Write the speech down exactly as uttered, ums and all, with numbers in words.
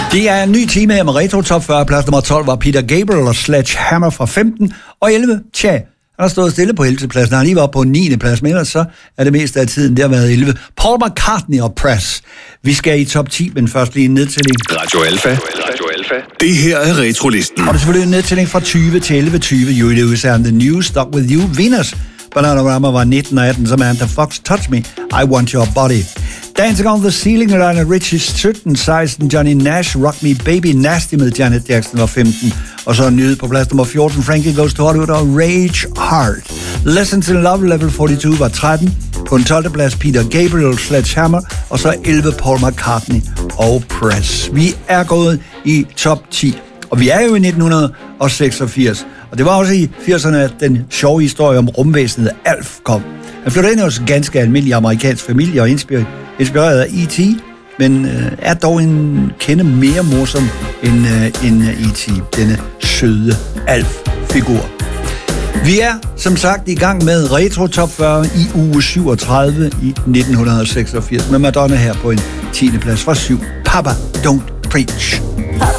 Det er en ny time her med Retro Top fyrre. Plads nummer tolv var Peter Gabriel og Sledgehammer fra femten. Og elleve, tja, han har stået stille på ellevte pladsen. Han har lige været på niende plads, men ellers så er det meste af tiden, det har været elleve. Paul McCartney og Press. Vi skal i top ti, men først lige en nedtælling. Radio Alfa. Radio Alfa. Det her er Retrolisten. Og det er selvfølgelig en nedtælling fra tyve til elleve tyve. Huey Lewis and the News, Stuck With You, Venus. Bananarama var nitten atten, Samantha Fox, Touch Me, I Want Your Body. Dancing on the Ceiling, Lionel Richie, sytten seksten, Johnny Nash, Rock Me Baby, Nasty med Janet Jackson var femten. Og så en nyhed på plads nummer fjorten, Frankie Goes to Hollywood og Rage Heart. Lessons in Love, level fireogfyrre var tretten. På en tolvte plads, Peter Gabriel, Sledgehammer, og så elleve, Paul McCartney og Press. Vi er gået i top ti, og vi er jo i nitten seksogfirs. Og det var også i firserne, at den sjove historie om rumvæsenet Alf kom. Han flyttede ind hos en ganske almindelig amerikansk familie og inspireret af E T, men øh, er dog en kende mere morsom end, øh, end E T, denne søde Alf-figur. Vi er, som sagt, i gang med Retro Top fyrre i uge syvogtredive i nitten seksogfirs, med Madonna her på en tiende plads fra syv. Papa, don't preach. Papa.